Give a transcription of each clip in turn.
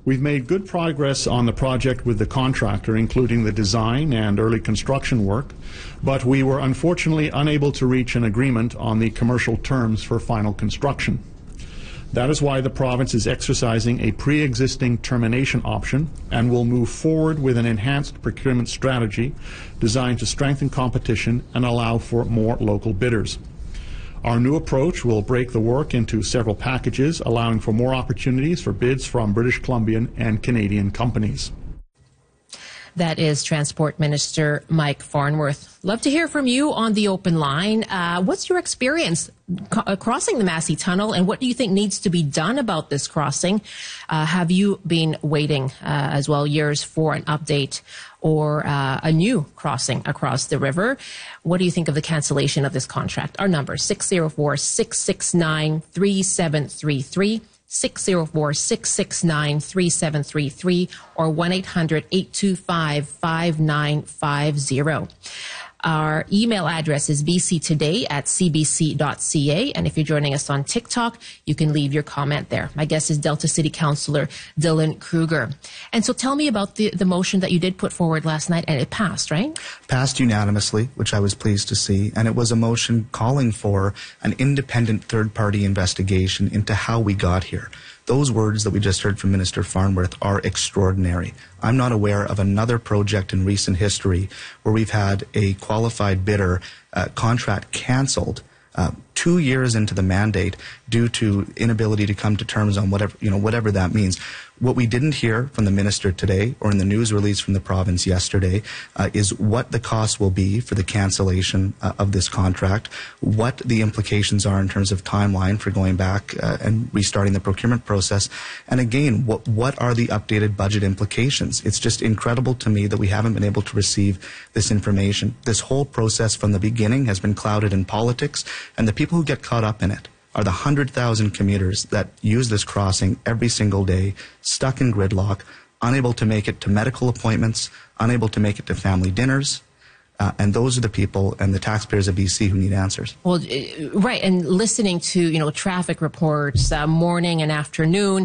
We've made good progress on the project with the contractor, including the design and early construction work, but we were unfortunately unable to reach an agreement on the commercial terms for final construction. That is why the province is exercising a pre-existing termination option and will move forward with an enhanced procurement strategy designed to strengthen competition and allow for more local bidders. Our new approach will break the work into several packages, allowing for more opportunities for bids from British Columbian and Canadian companies. That is Transport Minister Mike Farnworth. Love to hear from you on the open line. What's your experience crossing the Massey Tunnel, and what do you think needs to be done about this crossing? Have you been waiting as well years for an update or a new crossing across the river? What do you think of the cancellation of this contract? Our number, 604-669-3733. 604-669-3733 or 1-800-825-5950. Our email address is bctoday@cbc.ca. And if you're joining us on TikTok, you can leave your comment there. My guest is Delta City Councillor Dylan Kruger. And so tell me about the motion that you did put forward last night, and it passed, right? Passed unanimously, which I was pleased to see. And it was a motion calling for an independent third-party investigation into how we got here. Those words that we just heard from Minister Farnworth are extraordinary. I'm not aware of another project in recent history where we've had a qualified bidder contract canceled 2 years into the mandate due to inability to come to terms on whatever that means. What we didn't hear from the minister today or in the news release from the province yesterday is what the cost will be for the cancellation of this contract, what the implications are in terms of timeline for going back and restarting the procurement process, and again, what are the updated budget implications. It's just incredible to me that we haven't been able to receive this information. This whole process from the beginning has been clouded in politics, and the people who get caught up in it are the 100,000 commuters that use this crossing every single day, stuck in gridlock, unable to make it to medical appointments, unable to make it to family dinners. And those are the people and the taxpayers of BC who need answers. Well, right. And listening to, traffic reports morning and afternoon,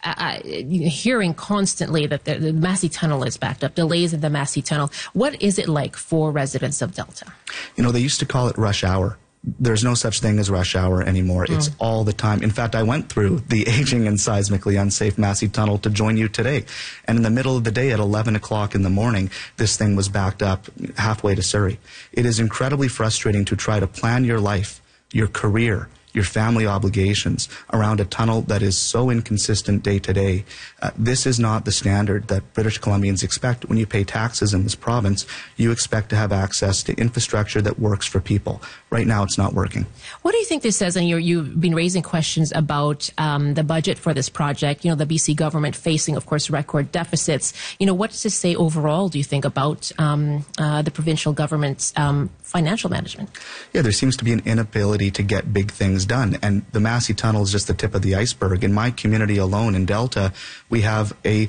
hearing constantly that the Massey Tunnel is backed up, delays in the Massey Tunnel. What is it like for residents of Delta? They used to call it rush hour. There's no such thing as rush hour anymore. It's all the time. In fact, I went through the aging and seismically unsafe Massey Tunnel to join you today. And in the middle of the day at 11 o'clock in the morning, this thing was backed up halfway to Surrey. It is incredibly frustrating to try to plan your life, your career, your family obligations around a tunnel that is so inconsistent day to day. This is not the standard that British Columbians expect. When you pay taxes in this province, you expect to have access to infrastructure that works for people. Right now, it's not working. What do you think this says? And you've been raising questions about the budget for this project. The BC government facing, of course, record deficits. What does this say overall, do you think, about the provincial government's financial management? Yeah, there seems to be an inability to get big things done. And the Massey Tunnel is just the tip of the iceberg. In my community alone in Delta, we have a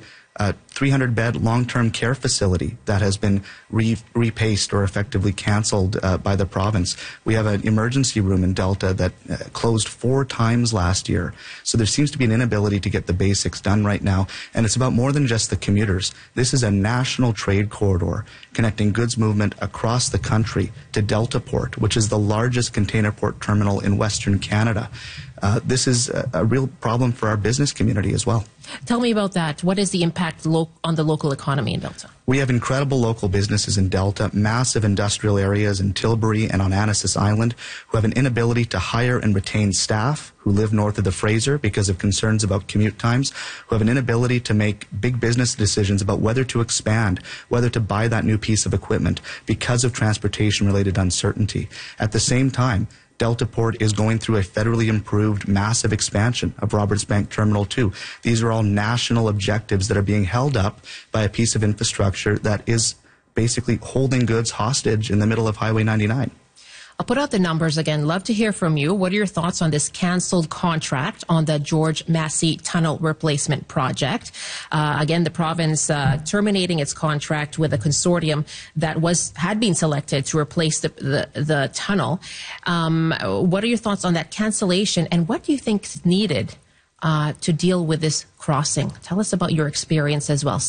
300-bed long-term care facility that has been repaced or effectively canceled by the province. We have an emergency room in Delta that closed 4 times last year. So there seems to be an inability to get the basics done right now. And it's about more than just the commuters. This is a national trade corridor connecting goods movement across the country to Delta Port, which is the largest container port terminal in Western Canada. This is a real problem for our business community as well. Tell me about that. What is the impact on the local economy in Delta? We have incredible local businesses in Delta, massive industrial areas in Tilbury and on Annacis Island, who have an inability to hire and retain staff who live north of the Fraser because of concerns about commute times, who have an inability to make big business decisions about whether to expand, whether to buy that new piece of equipment because of transportation-related uncertainty. At the same time, Delta Port is going through a federally improved massive expansion of Roberts Bank Terminal 2. These are all national objectives that are being held up by a piece of infrastructure that is basically holding goods hostage in the middle of Highway 99. I'll put out the numbers again. Love to hear from you. What are your thoughts on this canceled contract on the George Massey Tunnel replacement project? Again, the province terminating its contract with a consortium that had been selected to replace the tunnel. What are your thoughts on that cancellation, and what do you think is needed to deal with this crossing? Tell us about your experience as well.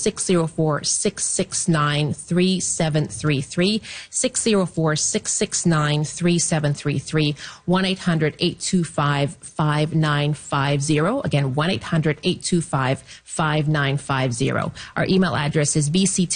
604-669-3733, 604-669-3733, 1-800-825-5950. Again, 1-800-825-5950. Our email address is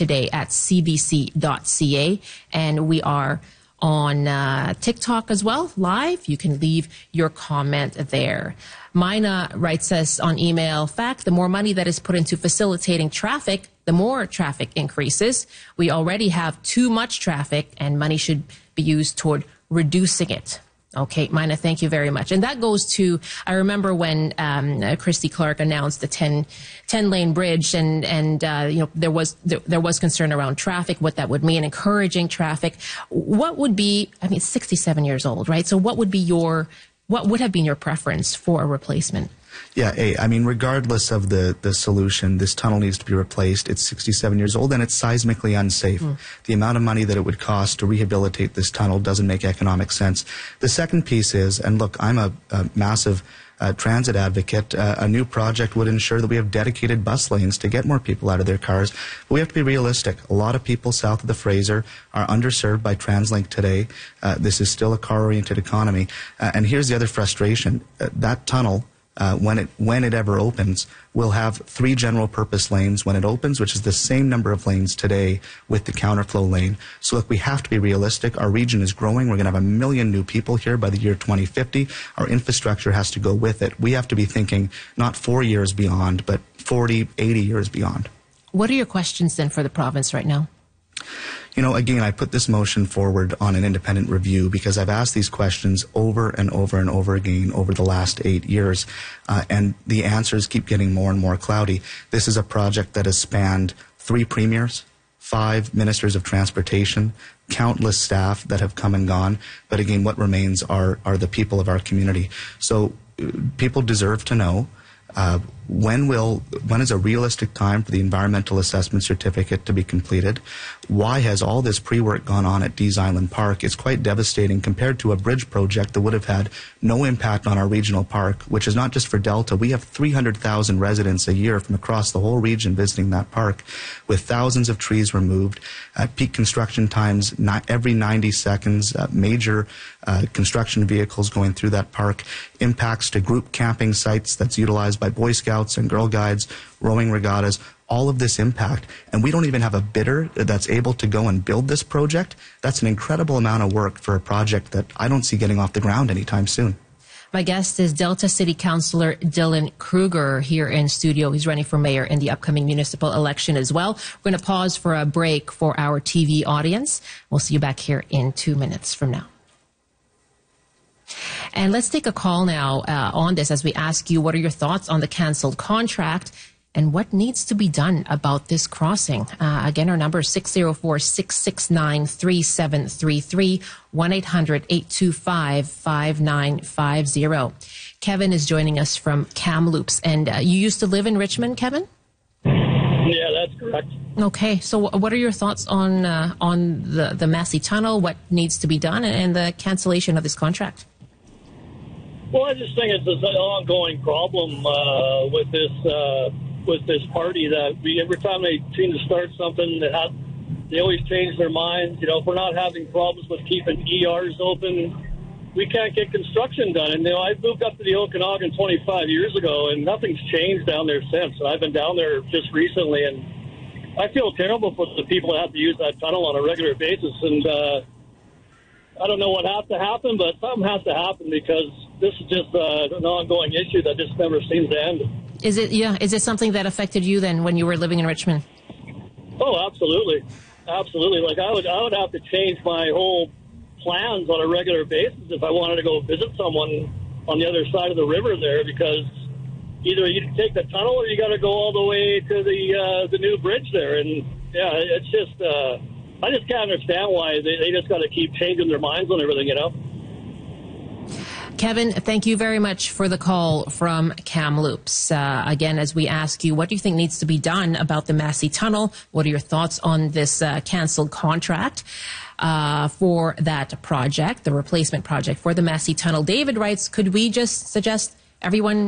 bctoday@cbc.ca, and we are on TikTok as well, live. You can leave your comment there. Mina writes us on email, fact, the more money that is put into facilitating traffic, the more traffic increases. We already have too much traffic, and money should be used toward reducing it. Okay, Mina, thank you very much. And that goes to, I remember when Christy Clark announced the 10-lane bridge, and there was concern around traffic, what that would mean, encouraging traffic. What would be, I mean, it's 67 years old, right? So what would have been your preference for a replacement? Yeah, I mean, regardless of the solution, this tunnel needs to be replaced. It's 67 years old, and it's seismically unsafe. The amount of money that it would cost to rehabilitate this tunnel doesn't make economic sense. The second piece is, and look, I'm a massive transit advocate. A new project would ensure that we have dedicated bus lanes to get more people out of their cars. But we have to be realistic. A lot of people south of the Fraser are underserved by TransLink today. This is still a car-oriented economy. And here's the other frustration. That tunnel, when it ever opens, will have 3 general purpose lanes when it opens, which is the same number of lanes today with the counterflow lane. So look, we have to be realistic. Our region is growing. We're going to have 1 million new people here by the year 2050. Our infrastructure has to go with it. We have to be thinking not 4 years beyond, but 40, 80 years beyond. What are your questions then for the province right now? You know, again, I put this motion forward on an independent review because I've asked these questions over and over and over again over the last 8 years, and the answers keep getting more and more cloudy. This is a project that has spanned 3 premiers, 5 ministers of transportation, countless staff that have come and gone. But again, what remains are the people of our community. So people deserve to know when is a realistic time for the environmental assessment certificate to be completed? Why has all this pre-work gone on at Dease Island Park? It's quite devastating compared to a bridge project that would have had no impact on our regional park, which is not just for Delta. We have 300,000 residents a year from across the whole region visiting that park, with thousands of trees removed, at peak construction times every 90 seconds, major construction vehicles going through that park, impacts to group camping sites that's utilized by Boy Scouts and Girl Guides, rowing regattas, all of this impact. And we don't even have a bidder that's able to go and build this project. That's an incredible amount of work for a project that I don't see getting off the ground anytime soon. My guest is Delta City Councillor Dylan Kruger here in studio. He's running for mayor in the upcoming municipal election as well. We're going to pause for a break for our TV audience. We'll see you back here in 2 minutes from now. And let's take a call now on this as we ask you, what are your thoughts on the canceled contract and what needs to be done about this crossing? Again, our number is 604-669-3733, 1-800-825-5950. Kevin is joining us from Kamloops. And you used to live in Richmond, Kevin? Yeah, that's correct. Okay, so what are your thoughts on the Massey Tunnel, what needs to be done, and the cancellation of this contract? Well, I just think it's an ongoing problem with this party that every time they seem to start something, they always change their minds. You know, if we're not having problems with keeping ERs open, we can't get construction done. And, I moved up to the Okanagan 25 years ago, and nothing's changed down there since. And I've been down there just recently, and I feel terrible for the people that have to use that tunnel on a regular basis. And I don't know what has to happen, but something has to happen because this is just an ongoing issue that just never seems to end. Is it something that affected you then when you were living in Richmond? Oh, absolutely. Absolutely. Like I would have to change my whole plans on a regular basis if I wanted to go visit someone on the other side of the river there, because either you take the tunnel or you got to go all the way to the new bridge there. And yeah, it's just, I just can't understand why they just got to keep changing their minds on everything, Kevin, thank you very much for the call from Kamloops. Again, as we ask you, what do you think needs to be done about the Massey Tunnel? What are your thoughts on this canceled contract for that project, the replacement project for the Massey Tunnel? David writes, could we just suggest everyone